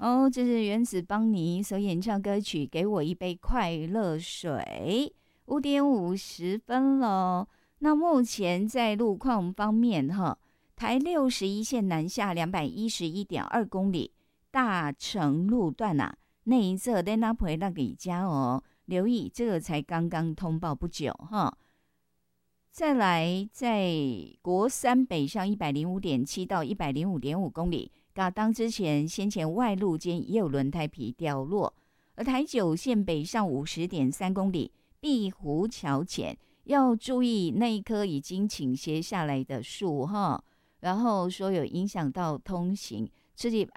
哦，这是原子邦尼所演唱歌曲《给我一杯快乐水》，5点50分了。那目前在路况方面，哈，台61线南下211.2公里，大成路段啊，那一侧在那陪那里家哦，留意这个才刚刚通报不久哈。再来，在国三北上105.7到105.5公里，当之前先前外路间也有轮胎皮掉落。而台9线北上50.3公里，碧湖桥前要注意那一棵已经倾斜下来的树哈，然后说有影响到通行，这里